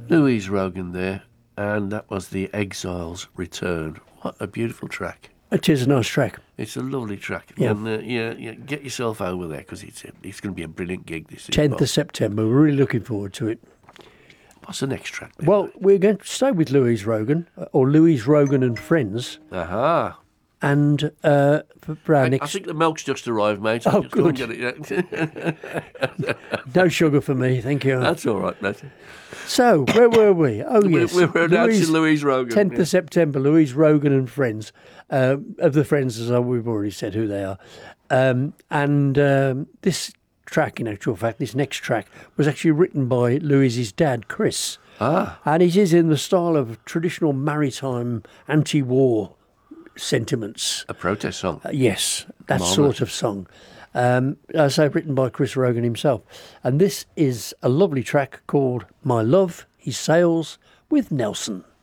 Louise Rogan there, and that was The Exiles Return. What a beautiful track. It is a nice track. It's a lovely track. Yeah. And yeah, get yourself over there because it's going to be a brilliant gig this 10th of September. We're really looking forward to it. What's the next track? Well, we're going to stay with Louise Rogan, or Louise Rogan and Friends. Aha. And for our I next... think the milk's just arrived, mate. Oh, Just go and good. get it. No sugar for me, thank you. That's all right, mate. So, where were we? Oh, yes. We were announcing Louise Rogan. 10th of September, Louise Rogan and Friends. Of the Friends, as we've already said who they are. This track, in actual fact, this next track, was actually written by Louise's dad, Chris. Ah. And it is in the style of traditional maritime anti-war sentiments. A protest song. Yes, that Marvellous. sort of song. I say written by Chris Rogan himself. And this is a lovely track called My Love, He Sails with Nelson.